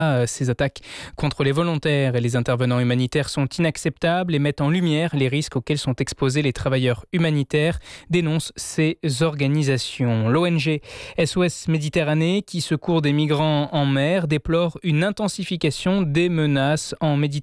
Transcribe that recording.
Ces attaques contre les volontaires et les intervenants humanitaires sont inacceptables et mettent en lumière les risques auxquels sont exposés les travailleurs humanitaires, dénoncent ces organisations. L'ONG SOS Méditerranée, qui secourt des migrants en mer, déplore une intensification des menaces en Méditerranée